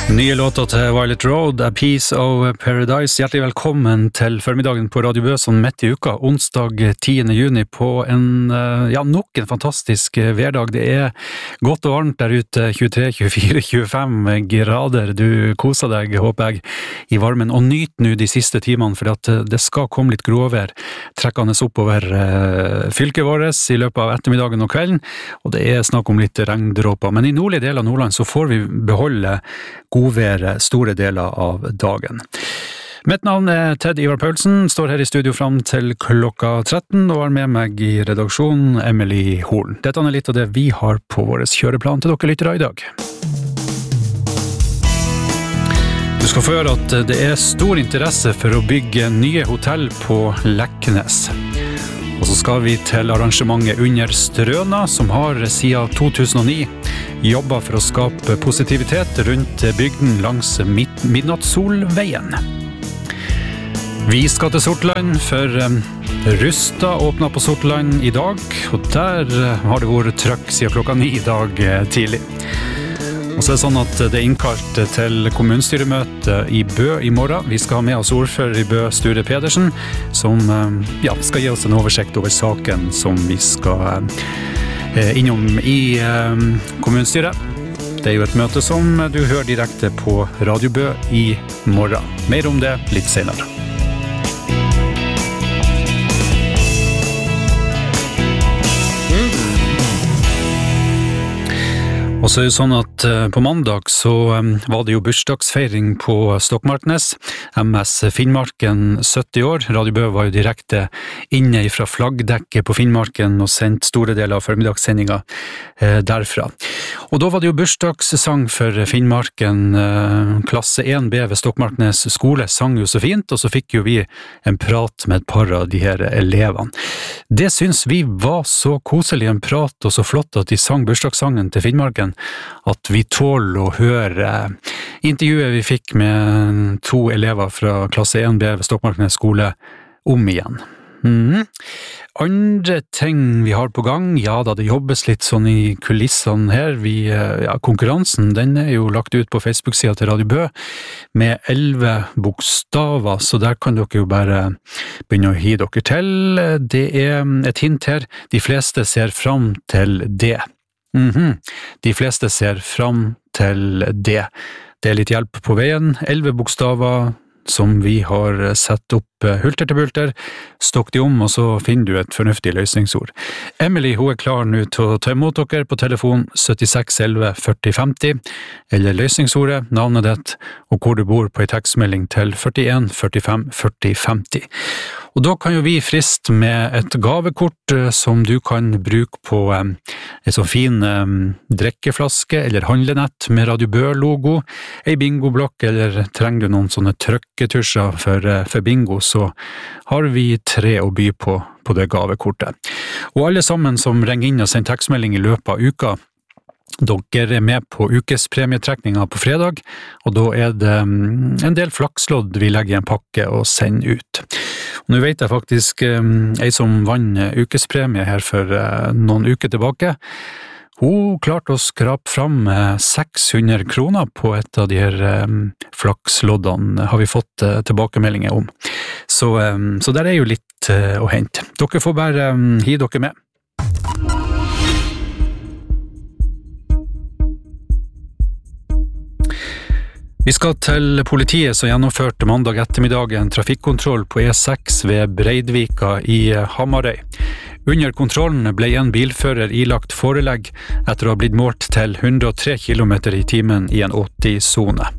Nye låter til Violet Road, A Piece of Paradise. Hjertelig velkommen til formiddagen på Radio Bø, sånn midt i uka, onsdag 10. juni på nok en fantastisk hverdag. Det er godt og varmt der ute, 23, 24, 25 grader. Du koser deg, håper jeg, i varmen. Og nyt nå de siste timene, for at det skal komme litt gråvær trekkende oppover fylket vårt i løpet av ettermiddagen og kvelden, og det er snakk om litt regndråper. Men i nordlige deler av Nordland så får vi beholde godværet store deler av dagen. Mitt navn er Ted Ivar Paulsen, står her i studio frem til klokka 13 og har med meg i redaksjonen Emily Horn. Dette er litt av det vi har på vår kjøreplan til dere lyttere i dag. Du skal få høre at det er stor interesse for å bygge nye hotell på Leknes. Og så skal vi til arrangementet Under Strøna, som har siden 2009 jobbet for å skape positivitet rundt bygden langs Midnattssolveien. Vi skal til Sortland, for Rusta åpnet på Sortland i dag, og der har det vært trøkk siden klokka 9 i dag tidlig. Og så er det sånn at det er innkalt til kommunstyremøte i Bø i morgen. Vi skal ha med oss ordfører i Bø, Sture Pedersen, som skal gi oss en oversikt over saken som vi skal innom i kommunstyret. Det er jo et møte som du hører direkte på Radio Bø i morgen. Mer om det litt senere. Og så er det sånn at på mandag så var det jo bursdagsfeiring på Stokmarknes. MS Finnmarken 70 år. Radio Bø var jo direkte inne fra flaggdekket på Finnmarken og sendt store deler av formidagssendinga derfra. Og da var det jo bursdagssang for Finnmarken. Klasse 1B ved Stokmarknes skole sang jo så fint, og så fikk jo vi en prat med et par av de her elevene. Det synes vi var så koselig en prat og så flott at de sang bursdagssangen til Finnmarken, at vi tåler å høre intervjuet vi fikk med 2 elever fra klasse 1B ved Stokmarknes skole om igjen. Andre ting vi har på gang, ja da, det jobbes litt sånn i kulissene her. Konkurransen, den er jo lagt ut på Facebook-sida til Radio Bø med 11 bokstaver, så der kan dere jo bare begynne å hi dere til. Det er et hint her, de fleste ser fram til det. De fleste ser fram til det. Det er litt hjelp på veien. 11 bokstaver som vi har sett opp hulter til bulter, stokk de om, og så finner du et fornuftig løsningsord. Emily, hun er klar nå til å ta imot dere på telefon 76 11 40 50, eller løsningsordet, navnet ditt, og hvor du bor på en tekstmelding til 41 45 40 50. Og da kan jo vi friste med et gavekort som du kan bruke på en sånn fin drikkeflaske eller handlenett med Radio Bø-logo, en bingoblokk, eller trenger du noen sånne trykketusjer for bingo, så har vi 3 å by på det gavekortet. Og alle sammen som ringer inn og sender tekstmelding i løpet av uka, dere er med på ukespremietrekninga på fredag, og da er det en del flakslodd vi legger i en pakke og sender ut. Og nå vet jeg faktisk en som vann ukespremie her for noen uker tilbake. Hun klarte å skrape fram 600 kroner på et av de her flaksloddene, har vi fått tilbakemeldinger om. Så der er jo litt å hente. Dere får bare hi dere med. Vi skal til politiet som gjennomførte mandag ettermiddag en trafikkontroll på E6 ved Breidvika i Hamarøy. Under kontrollen ble en bilfører ilagt forelegg etter å ha blitt målt til 103 km i timen i en 80-sone.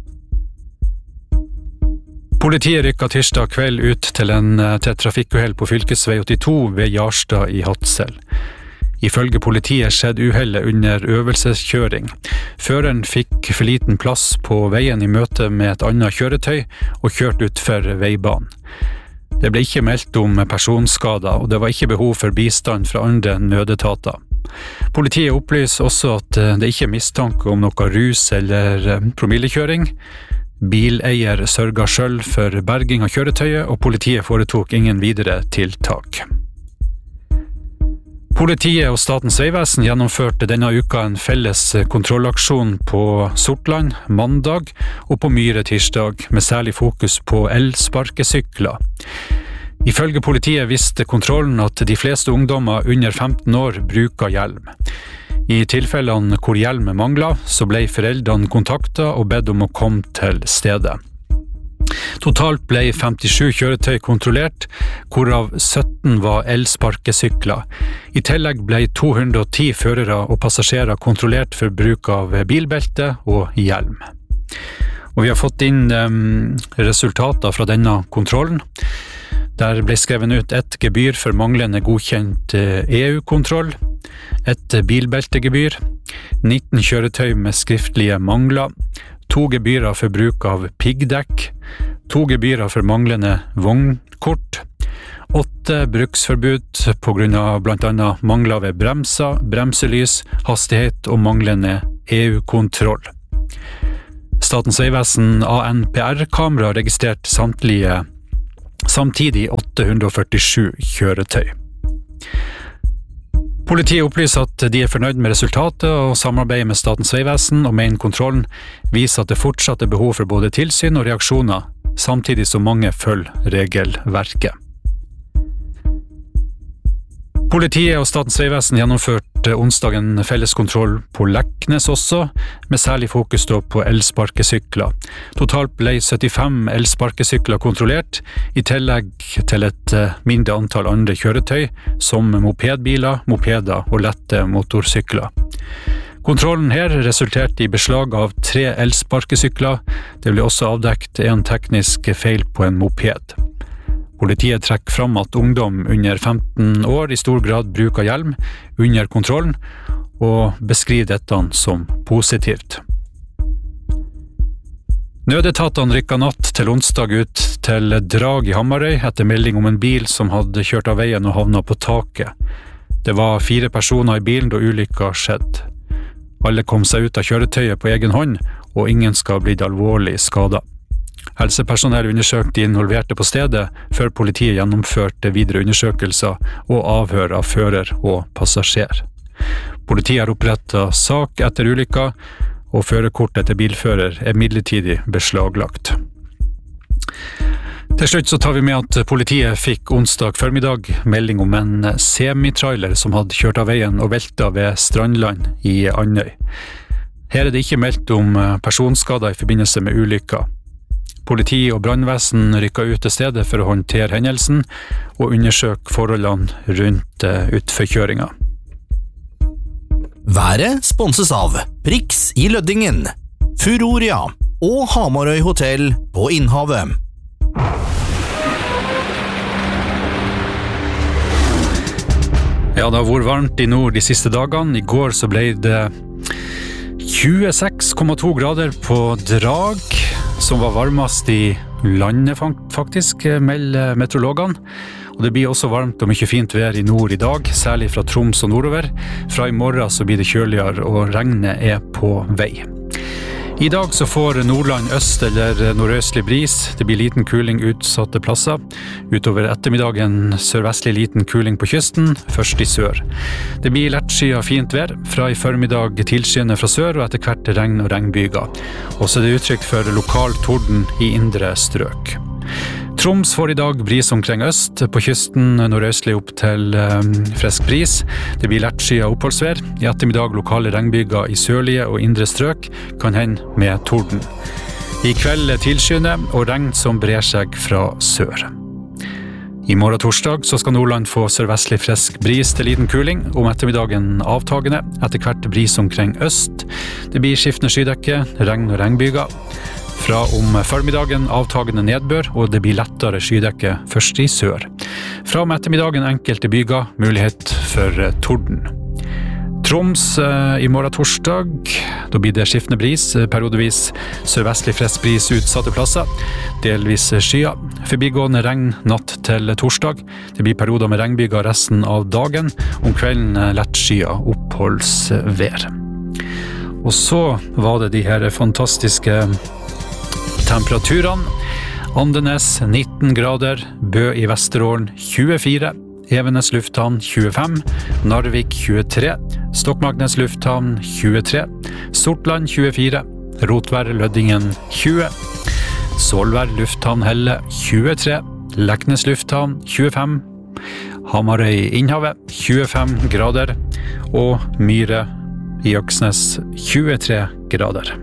Politiet rykket tirsdag kveld ut til et trafikkuhell på fylkesvei 82 ved Jarstad i Hadsel. Ifølge politiet skjedde uhellet under øvelseskjøring. Føreren fikk for liten plass på veien i møte med et annet kjøretøy og kjørte utfor veibanen. Det ble ikke meldt om personskader, og det var ikke behov for bistand fra andre nødetater. Politiet opplyser også at det ikke er mistanke om noe rus eller promillekjøring. Bileier sørget selv for berging av kjøretøyet, og politiet foretok ingen videre tiltak. Politiet og Statens vegvesen gjennomførte denne uka en felles kontrollaksjon på Sortland mandag og på Myre tirsdag, med særlig fokus på elsparkesykler. Ifølge politiet visste kontrollen at de fleste ungdommer under 15 år bruker hjelm. I tilfellene hvor hjelm manglet, så ble foreldrene kontaktet og bedt om å komme til stedet. Totalt ble 57 kjøretøy kontrollert, hvorav 17 var elsparkesykler. I tillegg ble 210 førere og passasjerer kontrollert for bruk av bilbelte og hjelm. Og vi har fått inn resultater fra denne kontrollen. Der ble skrevet ut et gebyr for manglende godkjent EU-kontroll, et bilbeltegebyr, 19 kjøretøy med skriftlige mangler, 2 gebyrer for bruk av piggdekk, 2 gebyrer for manglende vognkort, 8 bruksforbud på grunn av blant annet mangler ved bremser, bremselys, hastighet og manglende EU-kontroll. Statens vegvesen ANPR-kamera registrerte samtidig 847 kjøretøy. Politiet opplyser at de er fornøyd med resultatet og samarbeider med Statens vegvesen, og mener kontrollen viser at det fortsatt er behov for både tilsyn og reaksjoner, samtidig som mange følger regelverket. Politiet og Statens vegvesen gjennomførte onsdagen felles kontroll på Leknes også, med særlig fokus på elsparkesykler. Totalt ble 75 elsparkesykler kontrollert, i tillegg til et mindre antall andre kjøretøy, som mopedbiler, mopeder og lette motorsykler. Kontrollen her resulterte i beslag av 3 elsparkesykler. Det ble også avdekt en teknisk feil på en moped. Politiet trekker fram at ungdom under 15 år i stor grad bruker hjelm under kontrollen, og beskriver dette som positivt. Nødetatene rykket natt til onsdag ut til Drag i Hamarøy etter melding om en bil som hadde kjørt av veien og havnet på taket. Det var 4 personer i bilen da ulykka skjedde. Alle kom seg ut av kjøretøyet på egen hånd, og ingen skal ha blitt alvorlig skadet. Helsepersonell undersøkte de involverte på stedet, før politiet gjennomførte videre undersøkelser og avhør av fører og passasjer. Politiet har opprettet sak etter ulykka, og førerkort etter bilfører er midlertidig beslaglagt. Til slutt så tar vi med at politiet fikk onsdag formiddag melding om en semitrailer som hadde kjørt av veien og veltet ved Strandland i Andøy. Her er det ikke meldt om personskader i forbindelse med ulykka. Politi og brannvesen rykket ut til stedet for å håndtere hendelsen og undersøke forholdene rundt utforkjøringa. Været sponses av Prix i Løddingen, Furoria og Hamarøy Hotel på Innhavet. Ja, det har vært varmt i nord de siste dagene. I går så ble det 26,2 grader på Drag, som var varmest i landet faktisk, melder meteorologene. Og det blir også varmt og mye fint vær i nord i dag, særlig fra Troms og nordover. Fra i morgen så blir det kjøligere, og regnet er på vei. I dag så får Nordland øst eller nordøstlig bris. Det blir liten kuling utsatte plasser. Utover ettermiddagen sørvestlig liten kuling på kysten, først i sør. Det blir lettskyet fint vær, fra i formiddag tilskyende fra sør og etter hvert regn og regnbyger. Også det er uttrykk for lokal torden i indre strøk. Troms får i dag bris omkring øst, på kysten nordøstlig opp til frisk bris. Det blir lettskyet oppholdsvær. I ettermiddag lokale regnbyger i sørlige og indre strøk, kan hende med torden. I kveld tilskyende og regn som brer seg fra sør. I morgen torsdag så skal Nordland få sørvestlig frisk bris til liten kuling, om ettermiddagen avtagende, etter hvert bris omkring øst. Det blir skiftende skydekke, regn og regnbyger. Fra om formiddagen avtagende nedbør, og det blir lettere skydekke først i sør. Fra om ettermiddagen enkelte byger, mulighet for torden. Troms i morgen torsdag, da blir det skiftende bris, periodevis sørvestlig frisk bris utsatte plasser, delvis skyer. Forbigående regn natt til torsdag. Det blir perioder med regnbyger resten av dagen, om kvelden lettskyet oppholdsvær. Og så var det de her fantastiske temperaturene. Andenes 19 grader, Bø i Vesterålen 24, Evenes lufthavn 25, Narvik 23, Stokmarknes lufthavn 23, Sortland 24, Rotvær Lødingen 20, Svolvær lufthavn Helle 23, Leknes lufthavn 25, Hamarøy Innhavet 25 grader, og Myre i Øksnes 23 grader.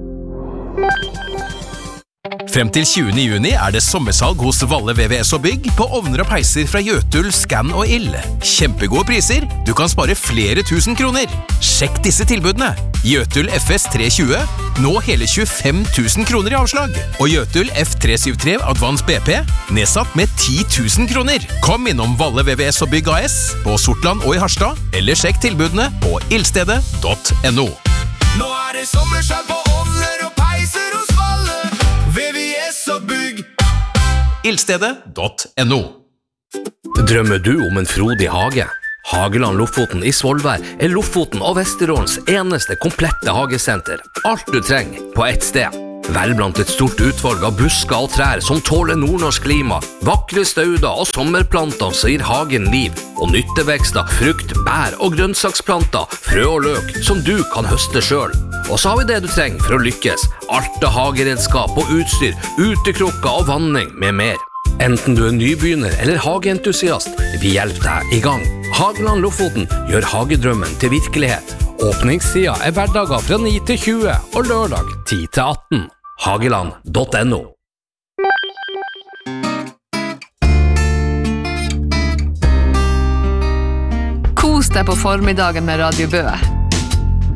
Frem til 20. juni det sommersalg hos Valle VVS og Bygg på ovner og peiser fra Jøtul, Scan og Ill. Kjempegode priser, du kan spare flere tusen kroner. Sjekk disse tilbudene. Jøtul FS 320, nå hele 25 000 kroner i avslag. Og Jøtul F373 Advance BP, nedsatt med 10 000 kroner. Kom innom Valle VVS og Bygg AS på Sortland og i Harstad, eller sjekk tilbudene på ildstedet.no. Nå det sommersalg på ovner og peiser hos Valle VVS og Bygg. Ildstedet.no. Drømmer du om en frodig hage? Hageland Lofoten i Svolvær Lofoten og Vesterålens eneste komplette hagesenter. Alt du trenger på ett sted. Vel blant et stort utvalg av busker og trær som tåler nordnorsk klima, vakre stauder og sommerplanter som gir hagen liv, og nyttevekster, frukt, bær og grønnsaksplanter, frø og løk som du kan høste selv. Og så har vi det du trenger for å lykkes. Alt av hageredskap og utstyr, utekrukker og vanning med mer. Enten du nybegynner eller hageentusiast, vi hjelper deg i gang. Hageland Lofoten gjør hagedrømmen til virkelighet. Åpningstida hverdager fra 9 til 20 og lørdag 10 til 18. Hageland.no. Kos deg på formiddagen med Radio Bø.